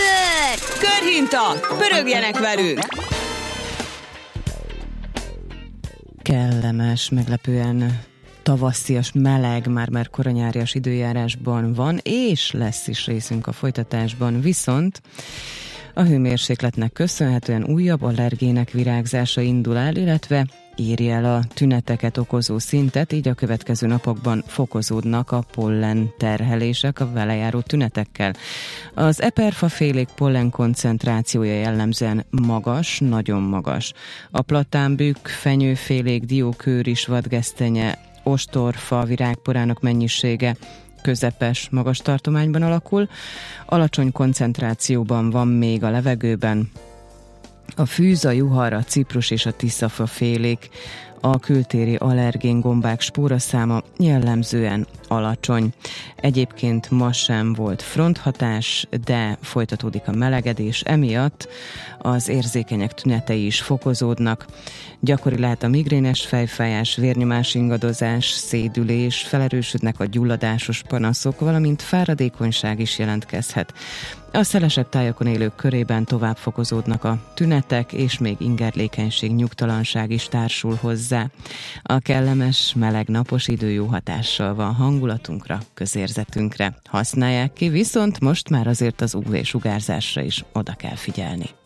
Kör! Körhinta! Pörögjenek velünk! Kellemes, meglepően tavaszias, meleg, már koranyárias időjárásban van, és lesz is részünk a folytatásban, viszont a hőmérsékletnek köszönhetően újabb allergének virágzása indul el, illetve éri el a tüneteket okozó szintet, így a következő napokban fokozódnak a pollen terhelések a vele járó tünetekkel. Az eperfafélék pollen koncentrációja jellemzően magas, nagyon magas. A platánbükk, fenyőfélék, diókőris, vadgesztenye, ostorfa virágporának mennyisége közepes, magas tartományban alakul. Alacsony koncentrációban van még a levegőben a fűz, a juhar, a ciprus és a tiszafafélék. A kültéri allergén gombák spóraszáma jellemzően alacsony. Egyébként ma sem volt fronthatás, de folytatódik a melegedés, emiatt az érzékenyek tünetei is fokozódnak. Gyakori lehet a migrénes fejfájás, vérnyomás ingadozás, szédülés, felerősödnek a gyulladásos panaszok, valamint fáradékonyság is jelentkezhet. A szelesebb tájakon élők körében tovább fokozódnak a tünetek, és még ingerlékenység, nyugtalanság is társul hozzá. A kellemes, meleg napos idő jó hatással van hangulatunkra, közérzetünkre. Használják ki, viszont most már azért az UV-sugárzásra is oda kell figyelni.